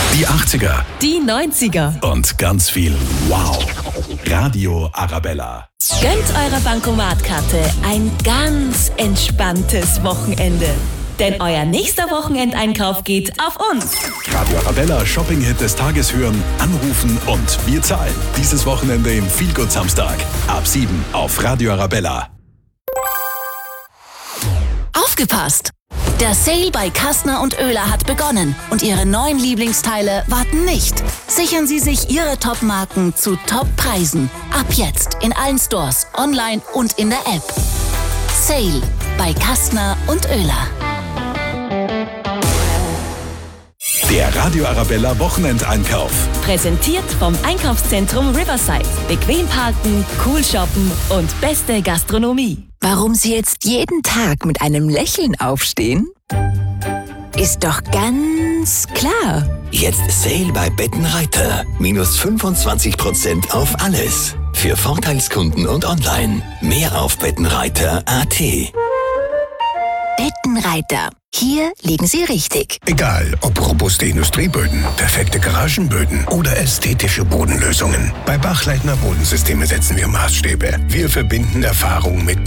Die 80er. Die 90er. Und ganz viel Wow. Radio Arabella. Gönnt eurer Bankomatkarte ein ganz entspanntes Wochenende. Denn euer nächster Wochenendeinkauf geht auf uns. Radio Arabella Shopping-Hit des Tages hören, anrufen und wir zahlen. Dieses Wochenende im Feelgood Samstag. Ab 7 auf Radio Arabella. Aufgepasst! Der Sale bei Kastner und Oehler hat begonnen und Ihre neuen Lieblingsteile warten nicht. Sichern Sie sich Ihre Top-Marken zu Top-Preisen. Ab jetzt in allen Stores, online und in der App. Sale bei Kastner und Oehler. Der Radio Arabella Wochenendeinkauf. Präsentiert vom Einkaufszentrum Riverside. Bequem parken, cool shoppen und beste Gastronomie. Warum Sie jetzt jeden Tag mit einem Lächeln aufstehen? Ist doch ganz klar. Jetzt Sale bei Bettenreiter. Minus 25% auf alles. Für Vorteilskunden und online. Mehr auf bettenreiter.at. Bettenreiter. Hier liegen Sie richtig. Egal, ob robuste Industrieböden, perfekte Garagenböden oder ästhetische Bodenlösungen. Bei Bachleitner Bodensysteme setzen wir Maßstäbe. Wir verbinden Erfahrung mit